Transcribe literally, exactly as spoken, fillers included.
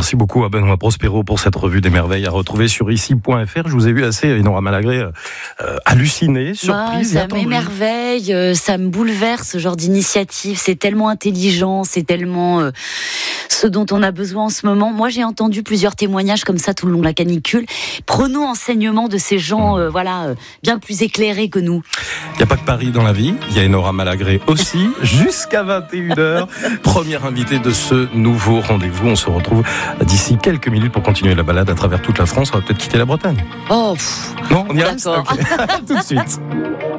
Merci beaucoup à Benoît Prospero pour cette revue des merveilles à retrouver sur ici point f r. Je vous ai vu assez, Enora Malagré, euh, halluciné, surprise. Bah, ça m'émerveille, euh, ça me bouleverse ce genre d'initiative. C'est tellement intelligent, c'est tellement euh, ce dont on a besoin en ce moment. Moi, j'ai entendu plusieurs témoignages comme ça tout le long de la canicule. Prenons enseignement de ces gens, euh, voilà, euh, bien plus éclairés que nous. Il n'y a pas que Paris dans la vie, il y a Enora Malagré aussi, jusqu'à vingt et une heures. Première invitée de ce nouveau rendez-vous. On se retrouve d'ici quelques minutes pour continuer la balade à travers toute la France. On va peut-être quitter la Bretagne. Oh, pff, non, on y reste. D'accord. Okay. Tout de suite.